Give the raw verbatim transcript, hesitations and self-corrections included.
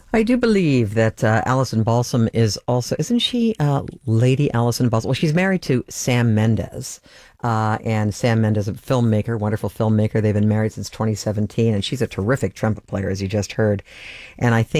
I do believe that uh, Alison Balsam is also, isn't she uh, Lady Alison Balsam? Well, she's married to Sam Mendes. Uh, and Sam Mendes, a filmmaker, wonderful filmmaker. They've been married since twenty seventeen, and she's a terrific trumpet player, as you just heard. And I think